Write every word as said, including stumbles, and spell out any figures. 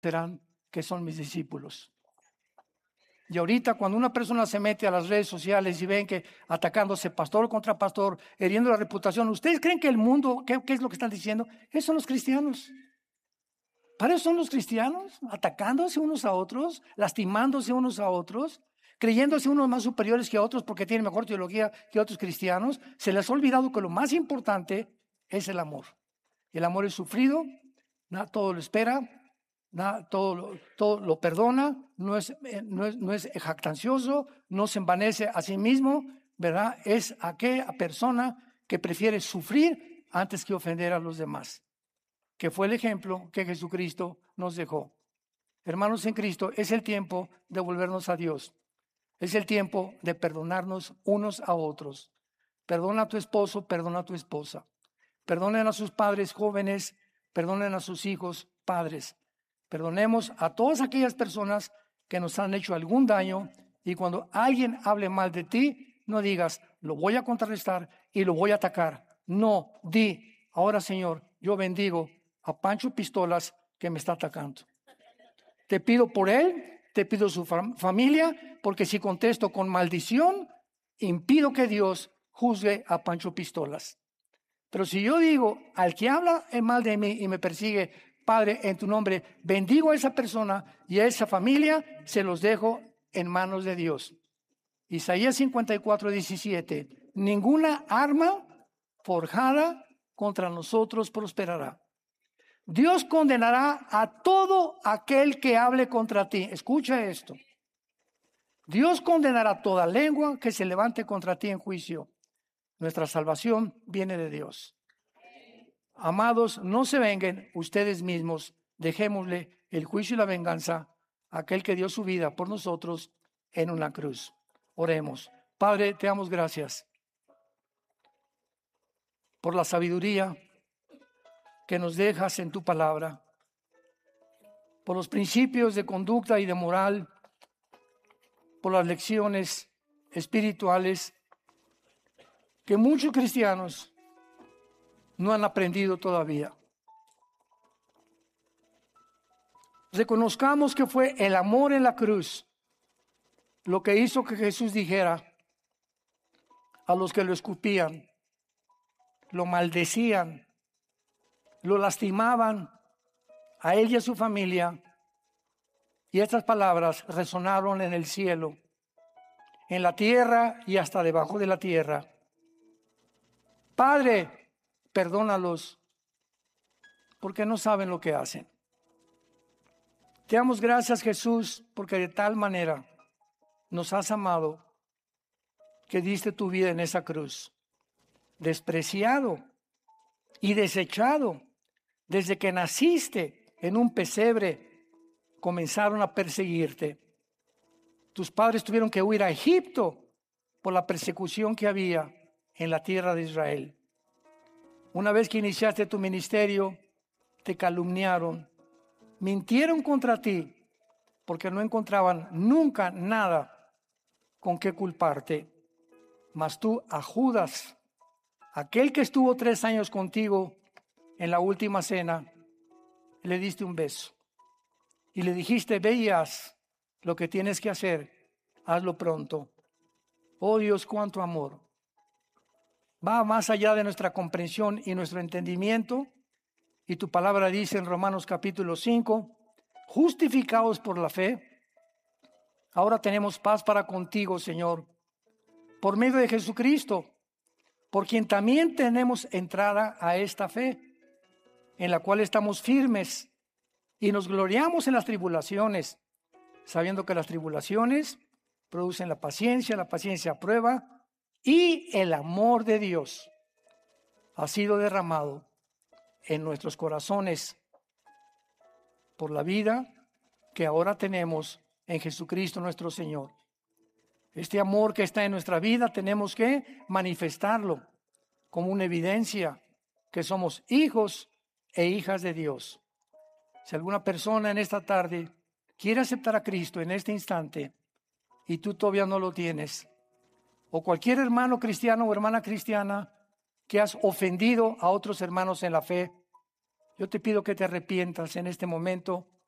serán que son mis discípulos. Y ahorita cuando una persona se mete a las redes sociales y ven que atacándose pastor contra pastor, hiriendo la reputación, ¿ustedes creen que el mundo, qué, qué es lo que están diciendo? Esos son los cristianos. Para eso son los cristianos, atacándose unos a otros, lastimándose unos a otros, creyéndose unos más superiores que otros porque tienen mejor teología que otros cristianos. Se les ha olvidado que lo más importante es el amor. El amor es sufrido, nada, todo lo espera, nada, todo, lo, todo lo perdona, no es, no, es, no es jactancioso, no se envanece a sí mismo, ¿verdad? Es aquella persona que prefiere sufrir antes que ofender a los demás, que fue el ejemplo que Jesucristo nos dejó. Hermanos en Cristo, es el tiempo de volvernos a Dios. Es el tiempo de perdonarnos unos a otros. Perdona a tu esposo, perdona a tu esposa. Perdonen a sus padres jóvenes, perdonen a sus hijos padres. Perdonemos a todas aquellas personas que nos han hecho algún daño, y cuando alguien hable mal de ti, no digas, lo voy a contrarrestar y lo voy a atacar. No, di, ahora Señor, yo bendigo a Pancho Pistolas que me está atacando. Te pido por él, te pido su fam- familia, porque si contesto con maldición, impido que Dios juzgue a Pancho Pistolas. Pero si yo digo, al que habla mal de mí y me persigue, Padre, en tu nombre, bendigo a esa persona y a esa familia, se los dejo en manos de Dios. Isaías cincuenta y cuatro, diecisiete. Ninguna arma forjada contra nosotros prosperará. Dios condenará a todo aquel que hable contra ti. Escucha esto. Dios condenará toda lengua que se levante contra ti en juicio. Nuestra salvación viene de Dios. Amados, no se venguen ustedes mismos. Dejémosle el juicio y la venganza a aquel que dio su vida por nosotros en una cruz. Oremos. Padre, te damos gracias por la sabiduría que nos dejas en tu palabra, por los principios de conducta y de moral, por las lecciones espirituales que muchos cristianos no han aprendido todavía. Reconozcamos que fue el amor en la cruz lo que hizo que Jesús dijera a los que lo escupían, lo maldecían, lo lastimaban, a él y a su familia, y estas palabras resonaron en el cielo, en la tierra y hasta debajo de la tierra. Padre, perdónalos, porque no saben lo que hacen. Te damos gracias, Jesús, porque de tal manera nos has amado que diste tu vida en esa cruz, despreciado y desechado. Desde que naciste en un pesebre, comenzaron a perseguirte. Tus padres tuvieron que huir a Egipto por la persecución que había en la tierra de Israel. Una vez que iniciaste tu ministerio, te calumniaron, mintieron contra ti, porque no encontraban nunca nada con qué culparte. Mas tú, a Judas, aquel que estuvo tres años contigo en la última cena, le diste un beso y le dijiste, ve y haz lo que tienes que hacer, hazlo pronto. Oh Dios, cuánto amor. Va más allá de nuestra comprensión y nuestro entendimiento, y tu palabra dice en Romanos capítulo cinco, justificados por la fe, ahora tenemos paz para contigo, Señor, por medio de Jesucristo, por quien también tenemos entrada a esta fe, en la cual estamos firmes y nos gloriamos en las tribulaciones, sabiendo que las tribulaciones producen la paciencia, la paciencia prueba, y el amor de Dios ha sido derramado en nuestros corazones por la vida que ahora tenemos en Jesucristo nuestro Señor. Este amor que está en nuestra vida tenemos que manifestarlo como una evidencia que somos hijos e hijas de Dios. Si alguna persona en esta tarde quiere aceptar a Cristo en este instante y tú todavía no lo tienes, o cualquier hermano cristiano o hermana cristiana que has ofendido a otros hermanos en la fe, yo te pido que te arrepientas en este momento